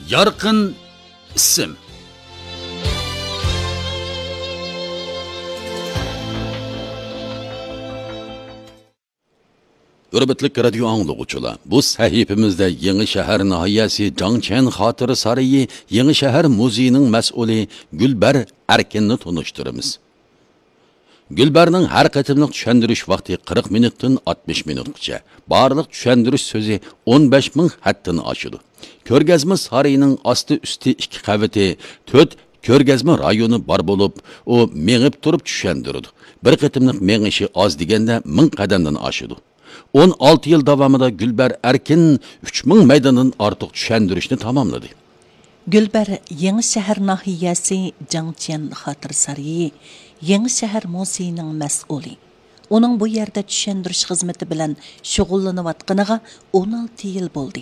Yarqin ism. Hürmetlik radyo anlıqçılar, bu sahifimizde Yeni Şehir nahiyesi Zhangchen Xotiri Sarayı Yeni Şehir Muzeyining mas'uli Gulbar Erkinni tanıştırımız. Gulbarning har qatimliq tushundirish vaqti 40 minutdan 60 minutgacha. Barliq tushundirish so'zi 15 ming xatdan oshadi. Ko'rgazma sarayining osti-usti 2 qavati 4 ko'rgazma rayoni bor bo'lib, u mengib turib tushundiradi. Bir qatimliq mengishi oz deganda 1000 qadamdan oshadi. 16 yil davomida Gulbar Erkin 3000 maydondan ortiq tushundirishni tamomladi. Gulbar Yeni Şehir nahiyesi Zhangchen Xotiri Sarayı Yeni Şehir Muzeyining mas'uli. Onun bu yerde tushundirish xizmati bilan shug'ullanayotganiga 16 yil bo'ldi.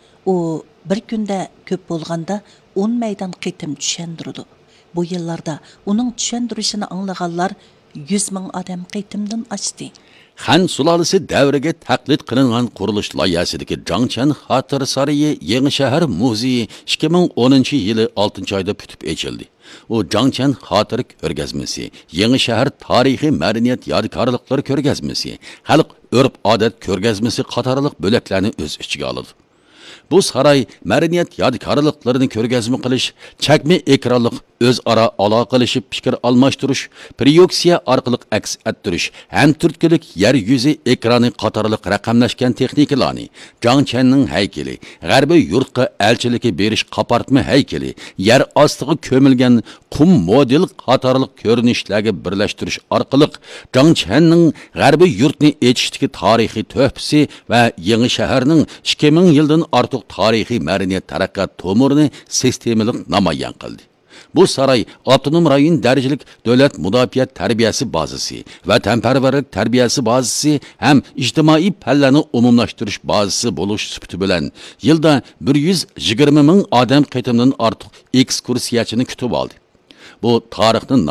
U bir kunda ko'p bo'lganda 10 maydon qitim tushundirdi. Bu yillarda uning tushundirishini anglaganlar 100 ming odam qitimdan oshdi. Han sulolasi davriga taqlid qilingan qurilish loyihasidagi Zhangchen Xotiri Sarayı Yeni Şehir Muzeyi 2010 yili 6 oyda putib ochildi. O Zhangchen Xotiri ko'rgazmasi, Yeni Şehir tarixiy madaniyat yodgorliklari ko'rgazmasi, xalq urf-odat ko'rgazmasi qatorliq bo'laklarni o'z ichiga oladi. Bu saray madaniyat yodgorliklarini ko'rgazma qilish, chakma ekranliq o'zaro aloqalashib fikr almashtirish, proyeksiya orqali aks ettirish, ham turtkilik yer yuzi ekrani qatorliq raqamlashgan texnikalarni, Zhangchenning haykali, g'arbiy yurtqa elchiligi berish qapartma haykali, yer ostiga ko'milgan qum model qatorliq ko'rinishlarga birlashtirish orqali Zhangchenning g'arbiy yurtni etishdagi tarixiy tuhfasi va Yeni Şehirning 2000 yildan ortiq tarixiy madaniyat taraqqiyot to'mirini sistemalik namoyon qildi. Bu saray avtonom rayon darajalik davlat mudofiat tarbiyasi bazasi va tanparvarlik tarbiyasi bazasi ham ijtimoiy pallani umumlashtirish bazasi bo'lish sifati bilan yilda 120 ming odam qitimdan ortiq ekskursiyachini kutib oldi. Bu tarixning